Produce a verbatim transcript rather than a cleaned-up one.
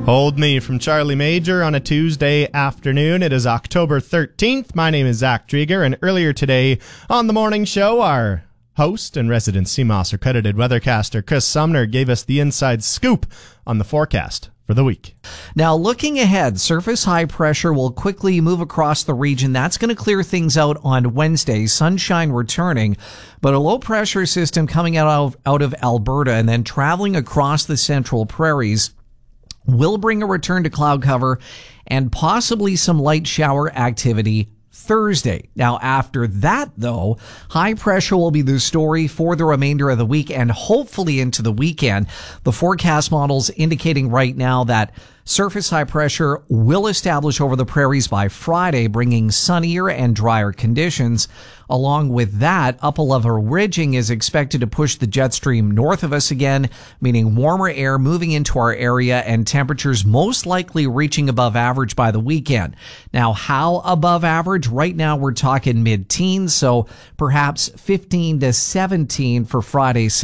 Hold me from Charlie Major on a Tuesday afternoon. It is October thirteenth. My name is Zach Drieger, and earlier today on the morning show, our host and resident C M O S accredited weathercaster Chris Sumner gave us the inside scoop on the forecast for the week. Now, looking ahead, surface high pressure will quickly move across the region. That's going to clear things out on Wednesday, sunshine returning, but a low pressure system coming out of, out of Alberta and then traveling across the central prairies will bring a return to cloud cover and possibly some light shower activity Thursday. Now, after that, though, high pressure will be the story for the remainder of the week and hopefully into the weekend. The forecast models indicating right now that surface high pressure will establish over the prairies by Friday, bringing sunnier and drier conditions. Along with that, upper-level ridging is expected to push the jet stream north of us again, meaning warmer air moving into our area and temperatures most likely reaching above average by the weekend. Now, how above average? Right now, we're talking mid-teens, so perhaps fifteen to seventeen for Friday.